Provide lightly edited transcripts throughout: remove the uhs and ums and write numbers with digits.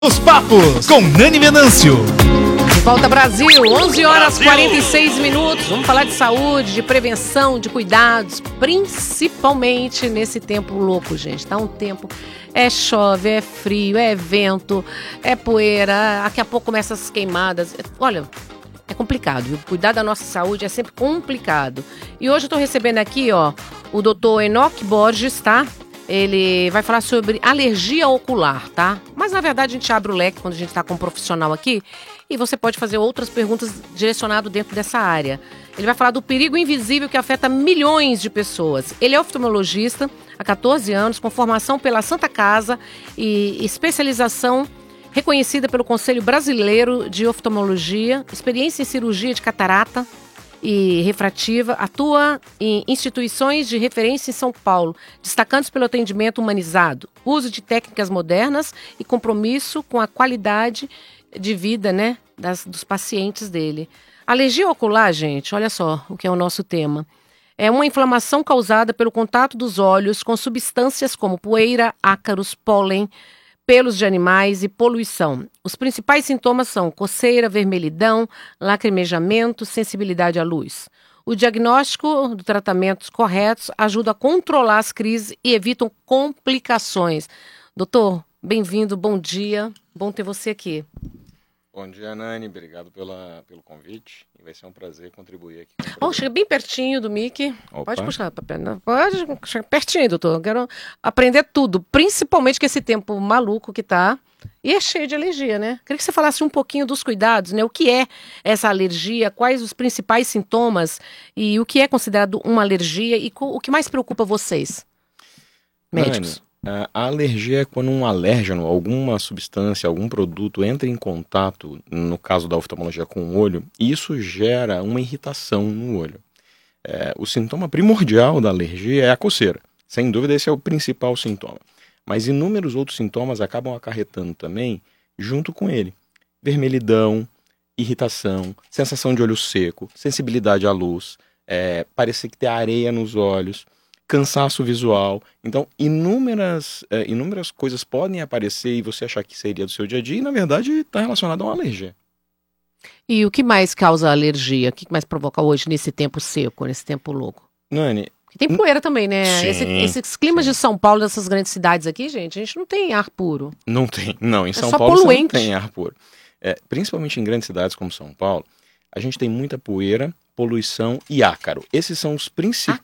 Os papos com Nani Venâncio. De volta Brasil, 11 horas 46 minutos. Vamos falar de saúde, de prevenção, de cuidados, principalmente nesse tempo louco, gente. Tá um tempo, chove, é frio, é vento, é poeira, daqui a pouco começam as queimadas. Olha, é complicado, viu? Cuidar da nossa saúde é sempre complicado. E hoje eu tô recebendo aqui, o doutor Enoque Borges, tá? Ele vai falar sobre alergia ocular, tá? Mas, na verdade, a gente abre o leque quando a gente está com um profissional aqui e você pode fazer outras perguntas direcionadas dentro dessa área. Ele vai falar do perigo invisível que afeta milhões de pessoas. Ele é oftalmologista há 14 anos, com formação pela Santa Casa e especialização reconhecida pelo Conselho Brasileiro de Oftalmologia, experiência em cirurgia de catarata e refrativa, atua em instituições de referência em São Paulo, destacando-se pelo atendimento humanizado, uso de técnicas modernas e compromisso com a qualidade de vida, né, dos pacientes dele. Alergia ocular, gente, olha só o que é o nosso tema. É uma inflamação causada pelo contato dos olhos com substâncias como poeira, ácaros, pólen, pelos de animais e poluição. Os principais sintomas são coceira, vermelhidão, lacrimejamento, sensibilidade à luz. O diagnóstico dos tratamentos corretos ajuda a controlar as crises e evitam complicações. Doutor, bem-vindo, bom dia, bom ter você aqui. Bom dia, Nani, obrigado pelo convite. Vai ser um prazer contribuir aqui. Chega bem pertinho do Mickey. Opa. Pode puxar a perna. Pode chegar pertinho, doutor. Eu quero aprender tudo, principalmente com esse tempo maluco que tá. E é cheio de alergia, né? Queria que você falasse um pouquinho dos cuidados, né? O que é essa alergia, quais os principais sintomas e o que é considerado uma alergia e o que mais preocupa vocês, médicos? Nani, a alergia é quando um alérgeno, alguma substância, algum produto entra em contato, no caso da oftalmologia, com o olho, e isso gera uma irritação no olho. O sintoma primordial da alergia é a coceira. Sem dúvida, esse é o principal sintoma. Mas inúmeros outros sintomas acabam acarretando também junto com ele. Vermelhidão, irritação, sensação de olho seco, sensibilidade à luz, parecer que tem areia nos olhos, cansaço visual. Então, inúmeras coisas podem aparecer e você achar que seria do seu dia a dia e, na verdade, está relacionado a uma alergia. E o que mais causa alergia? O que mais provoca hoje nesse tempo seco, nesse tempo louco? Nani... Tem poeira também, né? Sim, esses climas de São Paulo, dessas grandes cidades aqui, gente, a gente não tem ar puro. Não tem. Não, em São só Paulo poluente. Você não tem ar puro. Principalmente em grandes cidades como São Paulo, a gente tem muita poeira, poluição e ácaro. Esses são os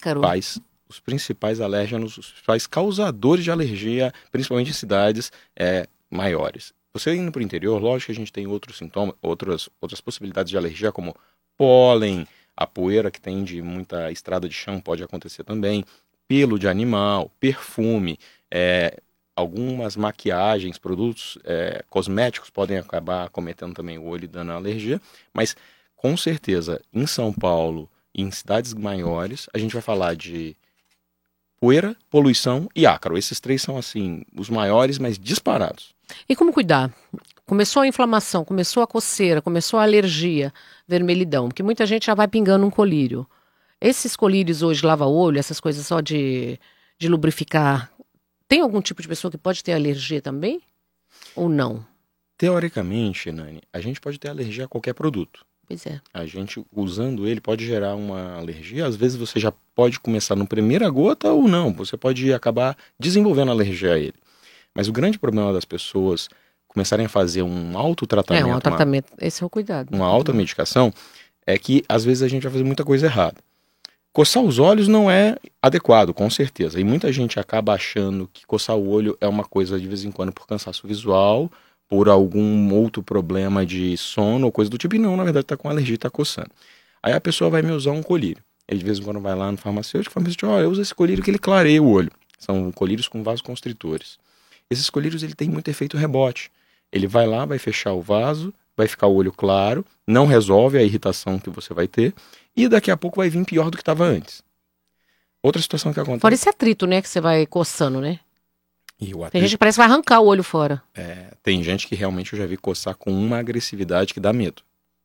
principais alérgenos, os principais causadores de alergia, principalmente em cidades maiores. Você indo para o interior, lógico que a gente tem outros sintomas, outras possibilidades de alergia, como pólen, a poeira que tem de muita estrada de chão pode acontecer também, pelo de animal, perfume, algumas maquiagens, produtos cosméticos podem acabar cometendo também o olho e dando alergia, mas com certeza em São Paulo e em cidades maiores a gente vai falar de poeira, poluição e ácaro. Esses três são assim os maiores, mas disparados. E como cuidar? Começou a inflamação, começou a coceira, começou a alergia, vermelhidão, porque muita gente já vai pingando um colírio. Esses colírios hoje, lava-olho, essas coisas só de lubrificar, tem algum tipo de pessoa que pode ter alergia também? Ou não? Teoricamente, Nani, a gente pode ter alergia a qualquer produto. Pois é. A gente, usando ele, pode gerar uma alergia. Às vezes você já pode começar no primeira gota ou não. Você pode acabar desenvolvendo alergia a ele. Mas o grande problema das pessoas começarem a fazer um autotratamento, autotratamento, esse é o cuidado. Uma automedicação, é que às vezes a gente vai fazer muita coisa errada. Coçar os olhos não é adequado, com certeza. E muita gente acaba achando que coçar o olho é uma coisa de vez em quando por cansaço visual, por algum outro problema de sono ou coisa do tipo. E não, na verdade está com alergia e está coçando. Aí a pessoa vai me usar um colírio. Ele de vez em quando vai lá no farmacêutico e fala, eu uso esse colírio que ele clareia o olho. São colírios com vasoconstritores. Esses colírios ele tem muito efeito rebote. Ele vai lá, vai fechar o vaso, vai ficar o olho claro, não resolve a irritação que você vai ter, e daqui a pouco vai vir pior do que estava antes. Outra situação que acontece... Fora esse atrito, né, que você vai coçando, né? E o atrito... Tem gente que parece que vai arrancar o olho fora. Tem gente que realmente eu já vi coçar com uma agressividade que dá medo.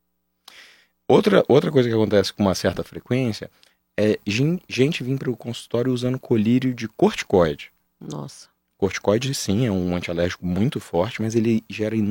Outra coisa que acontece com uma certa frequência é gente vir para o consultório usando colírio de corticoide. Nossa. Corticoide, sim, é um antialérgico muito forte, mas ele gera